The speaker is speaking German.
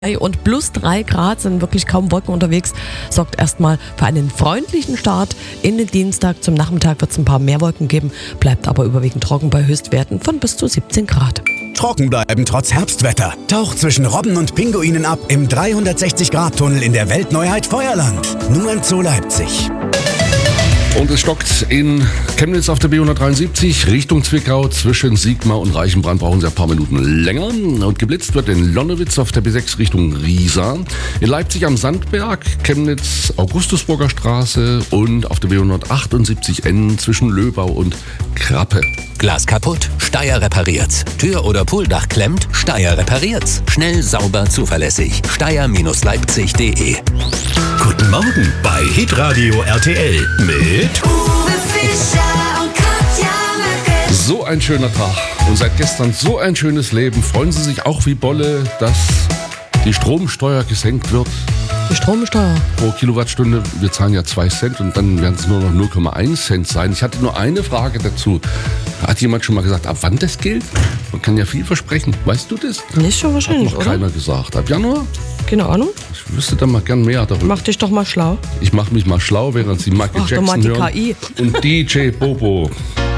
Und plus 3 Grad, sind wirklich kaum Wolken unterwegs, sorgt erstmal für einen freundlichen Start in den Dienstag. Zum Nachmittag wird es ein paar mehr Wolken geben, bleibt aber überwiegend trocken bei Höchstwerten von bis zu 17 Grad. Trocken bleiben trotz Herbstwetter. Taucht zwischen Robben und Pinguinen ab im 360-Grad-Tunnel in der Weltneuheit Feuerland. Nur im Zoo Leipzig. Und es stockt in Chemnitz auf der B173 Richtung Zwickau. Zwischen Sigma und Reichenbrand brauchen Sie ein paar Minuten länger. Und geblitzt wird in Lonnewitz auf der B6 Richtung Riesa. In Leipzig am Sandberg, Chemnitz Augustusburger Straße und auf der B178N zwischen Löbau und Krappe. Glas kaputt? Steyr repariert's. Tür oder Pooldach klemmt? Steyr repariert's. Schnell, sauber, zuverlässig. Steyr-Leipzig.de. Guten Morgen bei Hitradio RTL mit Uwe Fischer und Katja Merkel. So ein schöner Tag und seit gestern so ein schönes Leben. Freuen Sie sich auch wie Bolle, dass die Stromsteuer gesenkt wird? Die Stromsteuer. Pro Kilowattstunde, wir zahlen ja 2 Cent und dann werden es nur noch 0,1 Cent sein. Ich hatte nur eine Frage dazu. Hat jemand schon mal gesagt, ab wann das gilt? Man kann ja viel versprechen. Weißt du das? Nicht schon wahrscheinlich, Hat noch oder? keiner gesagt. Ab Januar? Keine Ahnung. Ich wüsste da mal gern mehr darüber. Mach dich doch mal schlau. Ich mache mich mal schlau, während Sie Michael Mach doch mal Jackson die hören KI. und DJ Bobo.